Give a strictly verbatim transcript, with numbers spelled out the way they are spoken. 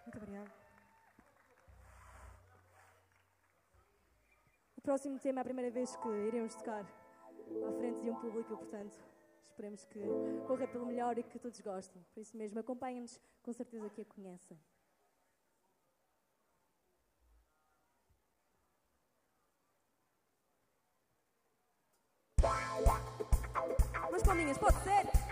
Muito obrigada. O próximo tema é a primeira vez que iremos tocar à frente de um público, portanto, esperemos que corra pelo melhor e que todos gostem. Por isso mesmo, acompanhem-nos, com certeza que a conhecem. Umas palminhas, pode ser?